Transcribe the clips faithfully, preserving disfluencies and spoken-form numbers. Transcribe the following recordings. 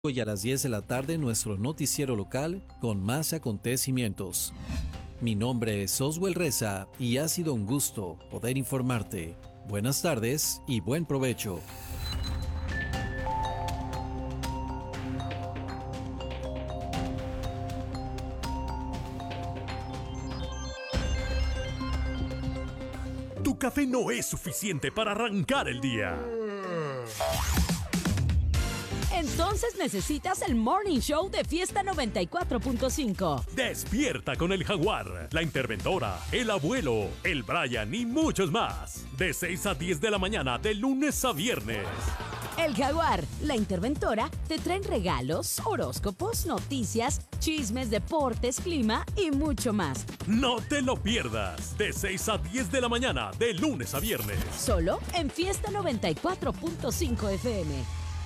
Y a las diez de la tarde nuestro noticiero local con más acontecimientos. Mi nombre es Oswell Reza y ha sido un gusto poder informarte. Buenas tardes y buen provecho. Tu café no es suficiente para arrancar el día. Entonces necesitas el Morning Show de Fiesta noventa y cuatro punto cinco. Despierta con el Jaguar, la Interventora, el Abuelo, el Brian y muchos más. De seis a diez de la mañana, de lunes a viernes. El Jaguar, la Interventora, te traen regalos, horóscopos, noticias, chismes, deportes, clima y mucho más. No te lo pierdas. De seis a diez de la mañana, de lunes a viernes. Solo en Fiesta noventa y cuatro punto cinco F M.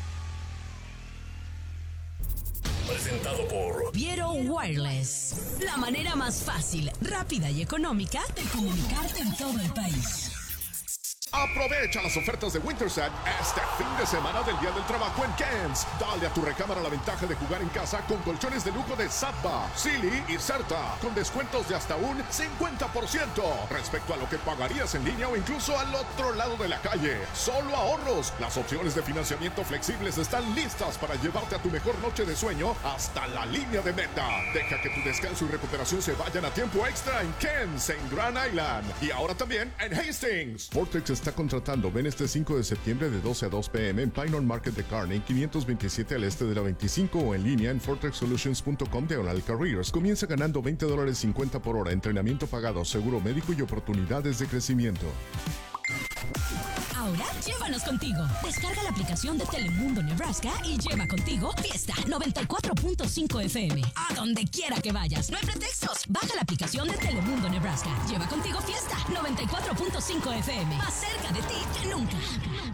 Presentado por Viero Wireless. La manera más fácil, rápida y económica de comunicarte en todo el país. Aprovecha las ofertas de Winterset este fin de semana del Día del Trabajo en Kens. Dale a tu recámara la ventaja de jugar en casa con colchones de lujo de Zappa, Silly y Certa, con descuentos de hasta un cincuenta por ciento respecto a lo que pagarías en línea o incluso al otro lado de la calle. Solo ahorros. Las opciones de financiamiento flexibles están listas para llevarte a tu mejor noche de sueño hasta la línea de meta. Deja que tu descanso y recuperación se vayan a tiempo extra en Kens, en Grand Island y ahora también en Hastings. Vortex está contratando. Ven este cinco de septiembre de doce a dos p m en Pinehorn Market de Kearney, quinientos veintisiete al este de la veinticinco o en línea en fortrex solutions punto com diagonal careers. Comienza ganando veinte dólares cincuenta por hora, entrenamiento pagado, seguro médico y oportunidades de crecimiento. Ahora, llévanos contigo. Descarga la aplicación de Telemundo Nebraska y lleva contigo Fiesta noventa y cuatro punto cinco F M. A donde quiera que vayas. No hay pretextos. Baja la aplicación de Telemundo Nebraska. Lleva contigo Fiesta noventa y cuatro punto cinco F M. Más cerca de ti que nunca.